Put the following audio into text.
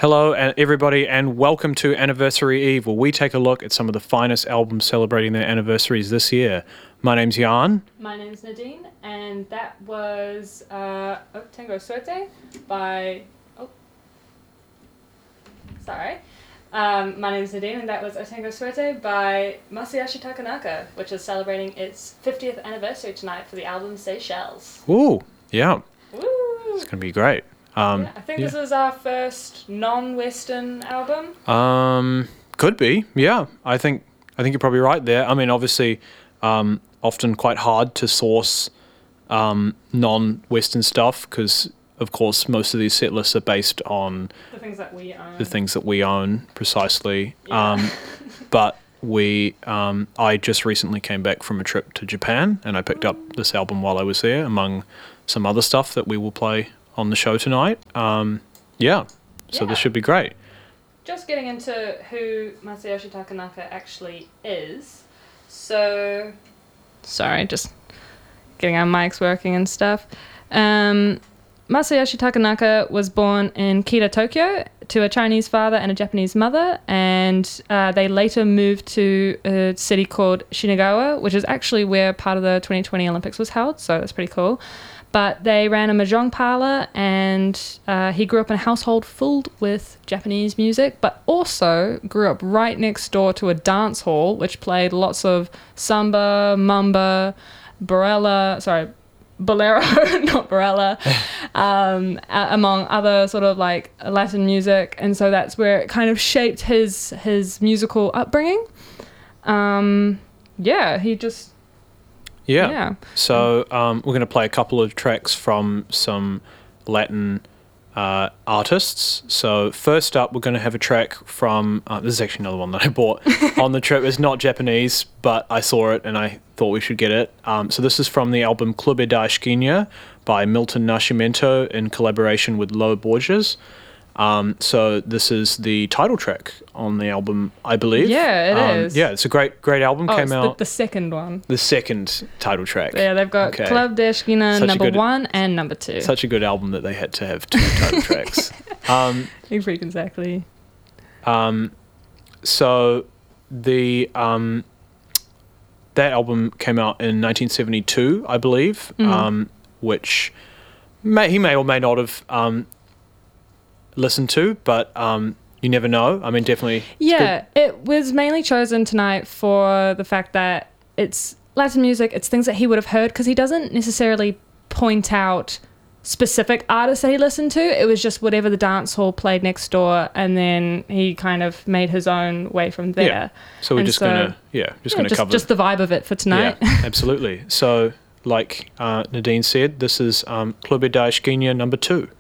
Hello, everybody, and welcome to Anniversary Eve, where we take a look at some of the finest albums celebrating their anniversaries this year. My name's Jan. My name's Nadine, and that was Tengo Suerte by... my name's Nadine, and that was Tengo Suerte by Masayoshi Takanaka, which is celebrating its 50th anniversary tonight for the album Seychelles. Ooh, yeah. Woo! It's going to be great. I think this is our first non-Western album. Could be, yeah. I think you're probably right there. I mean, obviously, often quite hard to source non-Western stuff because, of course, most of these set lists are based on the things that we own. The things that we own, precisely. Yeah. But I just recently came back from a trip to Japan, and I picked up this album while I was there, among some other stuff that we will play on the show tonight. So this should be great. Just getting into who Masayoshi Takanaka actually is. So, sorry, just getting our mics working and stuff. Masayoshi Takanaka was born in Kita, Tokyo, to a Chinese father and a Japanese mother, and they later moved to a city called Shinagawa, which is actually where part of the 2020 Olympics was held, so that's pretty cool. But they ran a mahjong parlor, and he grew up in a household filled with Japanese music, but also grew up right next door to a dance hall, which played lots of samba, mamba, bolero, not barella, among other sort of like Latin music. And so that's where it kind of shaped his musical upbringing. So we're going to play a couple of tracks from some Latin artists. So first up, we're going to have a track from... this is actually another one that I bought on the trip. It's not Japanese, but I saw it and I thought we should get it. So this is from the album Clube da Esquina by Milton Nascimento in collaboration with Lo Borges. So this is the title track on the album, I believe. Yeah, it is. Yeah, it's a great album. Came out the second one. The second title track. Yeah, they've got Club de Esquina number 1 and number 2. Such a good album that they had to have 2 title tracks. Exactly. So the that album came out in 1972, I believe, which he may or may not have listened to, but you never know. I mean, definitely. Yeah, it was mainly chosen tonight for the fact that it's Latin music, it's things that he would have heard, because he doesn't necessarily point out specific artists that he listened to. It was just whatever the dance hall played next door, and then he kind of made his own way from there. Yeah. So we're just gonna cover just the vibe of it for tonight. Yeah, absolutely. So, like Nadine said, this is Clube da Esquina number 2.